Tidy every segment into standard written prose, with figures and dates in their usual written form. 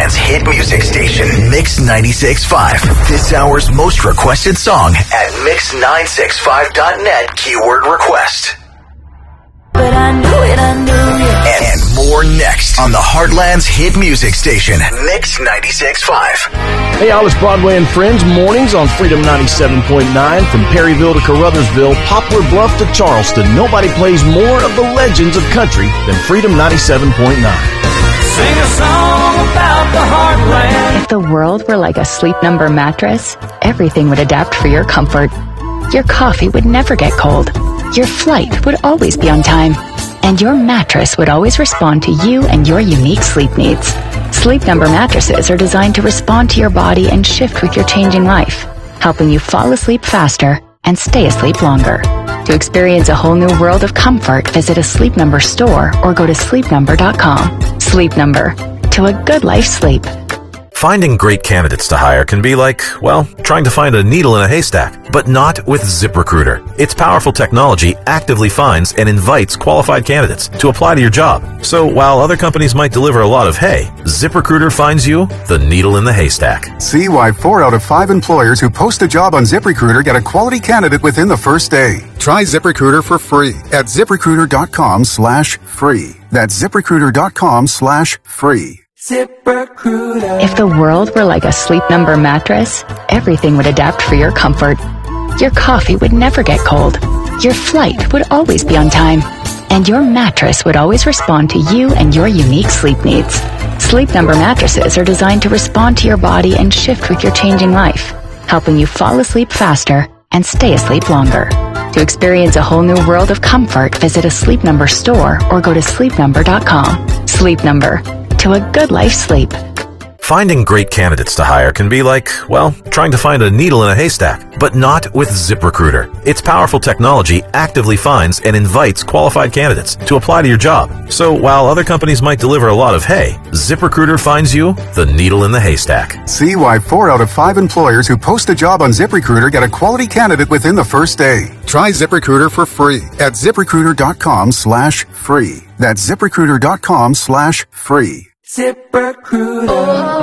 Heartland's hit music station, Mix 96.5. This hour's most requested song at mix965.net keyword request. But I knew it. And more next on the Heartland's hit music station, Mix 96.5. Hey, Alice Broadway and friends, mornings on Freedom 97.9. From Perryville to Caruthersville, Poplar Bluff to Charleston, nobody plays more of the legends of country than Freedom 97.9. Sing a song about the Heartland. If the world were like a Sleep Number mattress, everything would adapt for your comfort. Your coffee would never get cold. Your flight would always be on time. And your mattress would always respond to you and your unique sleep needs. Sleep Number mattresses are designed to respond to your body and shift with your changing life, helping you fall asleep faster and stay asleep longer. To experience a whole new world of comfort, visit a Sleep Number store or go to sleepnumber.com. Sleep Number. To a good life sleep. Finding great candidates to hire can be like, well, trying to find a needle in a haystack, but not with ZipRecruiter. Its powerful technology actively finds and invites qualified candidates to apply to your job. So while other companies might deliver a lot of hay, ZipRecruiter finds you the needle in the haystack. See why 4 out of 5 employers who post a job on ZipRecruiter get a quality candidate within the first day. Try ZipRecruiter for free at ZipRecruiter.com/free. That's ZipRecruiter.com/free. ZipRecruiter. If the world were like a Sleep Number mattress, everything would adapt for your comfort. Your coffee would never get cold. Your flight would always be on time. And your mattress would always respond to you and your unique sleep needs. Sleep Number mattresses are designed to respond to your body and shift with your changing life, helping you fall asleep faster and stay asleep longer. To experience a whole new world of comfort, visit a Sleep Number store or go to sleepnumber.com. Sleep Number. To a good life sleep. Finding great candidates to hire can be like, well, trying to find a needle in a haystack, but not with ZipRecruiter. Its powerful technology actively finds and invites qualified candidates to apply to your job. So while other companies might deliver a lot of hay, ZipRecruiter finds you the needle in the haystack. See why 4 out of 5 employers who post a job on ZipRecruiter get a quality candidate within the first day. Try ZipRecruiter for free at ZipRecruiter.com/free. That's ZipRecruiter.com/free. ZipRecruiter.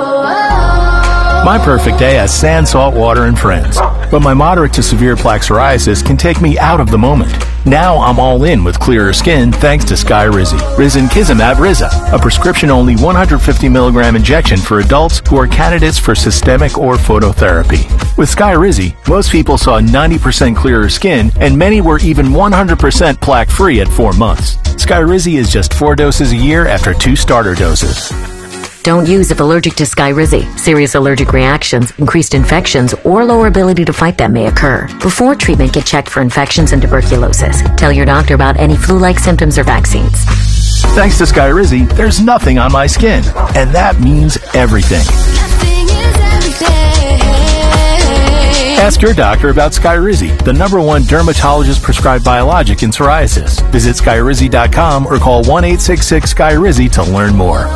My perfect day has sand, salt water, and friends. But my moderate to severe plaque psoriasis can take me out of the moment. Now I'm all in with clearer skin thanks to Skyrizi. Risankizumab Riza, a prescription-only 150 milligram injection for adults who are candidates for systemic or phototherapy. With Skyrizi, most people saw 90% clearer skin, and many were even 100% plaque-free at 4 months. Skyrizi is just 4 doses a year after 2 starter doses. Don't use if allergic to Skyrizi. Serious allergic reactions, increased infections, or lower ability to fight them may occur. Before treatment, get checked for infections and tuberculosis. Tell your doctor about any flu-like symptoms or vaccines. Thanks to Skyrizi, there's nothing on my skin, and that means everything. Ask your doctor about Skyrizi, the #1 dermatologist-prescribed biologic in psoriasis. Visit Skyrizi.com or call 1-866-SKYRIZI to learn more.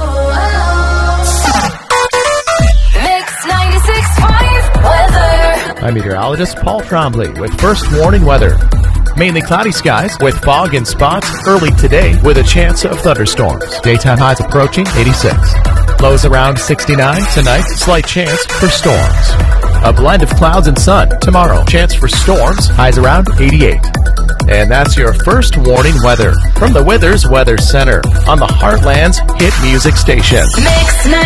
I'm meteorologist Paul Trombley with first warning weather. Mainly cloudy skies with fog in spots early today with a chance of thunderstorms. Daytime highs approaching 86. Lows around 69 tonight. Slight chance for storms. A blend of clouds and sun tomorrow. Chance for storms. Highs around 88. And that's your first warning weather from the Withers Weather Center on the Heartland's hit music station. Mix 96.5.